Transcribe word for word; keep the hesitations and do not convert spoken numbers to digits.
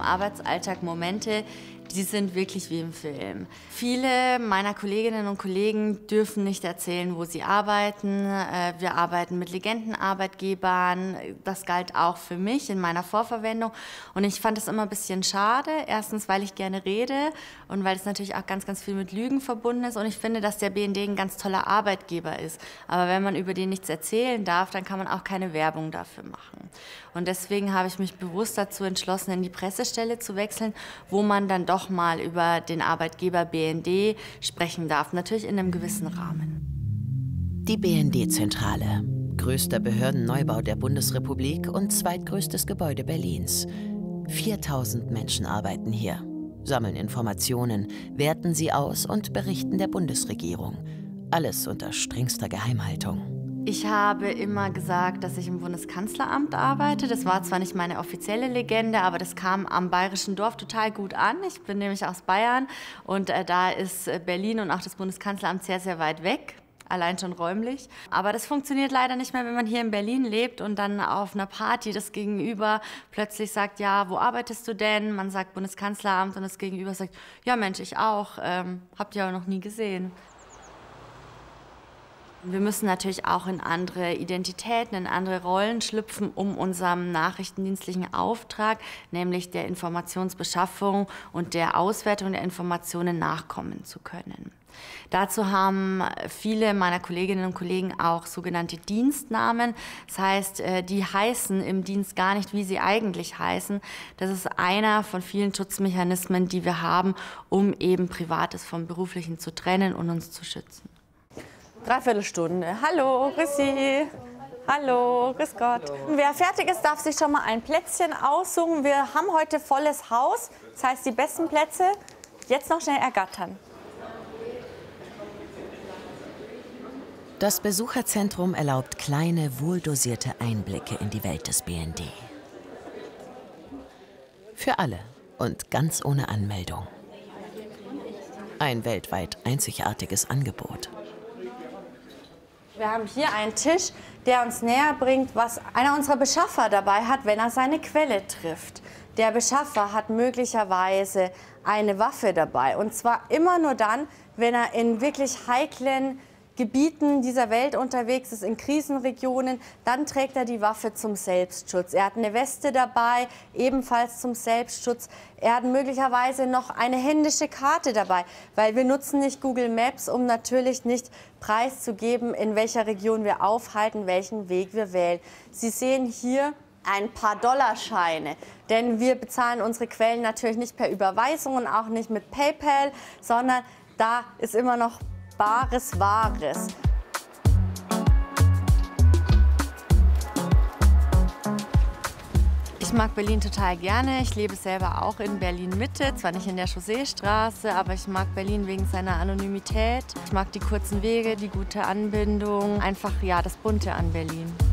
Arbeitsalltag Momente, die sind wirklich wie im Film. Viele meiner Kolleginnen und Kollegen dürfen nicht erzählen, wo sie arbeiten. Wir arbeiten mit Legendenarbeitgebern. Das galt auch für mich in meiner Vorverwendung. Und ich fand es immer ein bisschen schade. Erstens, weil ich gerne rede und weil es natürlich auch ganz, ganz viel mit Lügen verbunden ist. Und ich finde, dass der B N D ein ganz toller Arbeitgeber ist. Aber wenn man über den nichts erzählen darf, dann kann man auch keine Werbung dafür machen. Und deswegen habe ich mich bewusst dazu entschlossen, in die Pressestelle zu wechseln, wo man dann doch mal über den Arbeitgeber B N D sprechen darf, natürlich in einem gewissen Rahmen. Die B N D-Zentrale, größter Behördenneubau der Bundesrepublik und zweitgrößtes Gebäude Berlins. viertausend Menschen arbeiten hier, sammeln Informationen, werten sie aus und berichten der Bundesregierung. Alles unter strengster Geheimhaltung. Ich habe immer gesagt, dass ich im Bundeskanzleramt arbeite. Das war zwar nicht meine offizielle Legende, aber das kam am bayerischen Dorf total gut an. Ich bin nämlich aus Bayern und äh, da ist Berlin und auch das Bundeskanzleramt sehr, sehr weit weg. Allein schon räumlich. Aber das funktioniert leider nicht mehr, wenn man hier in Berlin lebt und dann auf einer Party das Gegenüber plötzlich sagt, ja, wo arbeitest du denn? Man sagt Bundeskanzleramt und das Gegenüber sagt, ja Mensch, ich auch. Ähm, habt ihr aber noch nie gesehen. Wir müssen natürlich auch in andere Identitäten, in andere Rollen schlüpfen, um unserem nachrichtendienstlichen Auftrag, nämlich der Informationsbeschaffung und der Auswertung der Informationen nachkommen zu können. Dazu haben viele meiner Kolleginnen und Kollegen auch sogenannte Dienstnamen. Das heißt, die heißen im Dienst gar nicht, wie sie eigentlich heißen. Das ist einer von vielen Schutzmechanismen, die wir haben, um eben Privates vom Beruflichen zu trennen und uns zu schützen. Dreiviertelstunde. Hallo, grüß Sie. Hallo, grüß Gott. Hallo. Wer fertig ist, darf sich schon mal ein Plätzchen aussuchen. Wir haben heute volles Haus. Das heißt, die besten Plätze jetzt noch schnell ergattern. Das Besucherzentrum erlaubt kleine, wohldosierte Einblicke in die Welt des B N D. Für alle und ganz ohne Anmeldung. Ein weltweit einzigartiges Angebot. Wir haben hier einen Tisch, der uns näher bringt, was einer unserer Beschaffer dabei hat, wenn er seine Quelle trifft. Der Beschaffer hat möglicherweise eine Waffe dabei. Und zwar immer nur dann, wenn er in wirklich heiklen Gebieten dieser Welt unterwegs ist, in Krisenregionen, dann trägt er die Waffe zum Selbstschutz. Er hat eine Weste dabei, ebenfalls zum Selbstschutz. Er hat möglicherweise noch eine händische Karte dabei, weil wir nutzen nicht Google Maps, um natürlich nicht preiszugeben, in welcher Region wir aufhalten, welchen Weg wir wählen. Sie sehen hier ein paar Dollarscheine, denn wir bezahlen unsere Quellen natürlich nicht per Überweisung und auch nicht mit PayPal, sondern da ist immer noch Bares Wahres. Ich mag Berlin total gerne. Ich lebe selber auch in Berlin-Mitte, zwar nicht in der Chausseestraße, aber ich mag Berlin wegen seiner Anonymität. Ich mag die kurzen Wege, die gute Anbindung, einfach ja das Bunte an Berlin.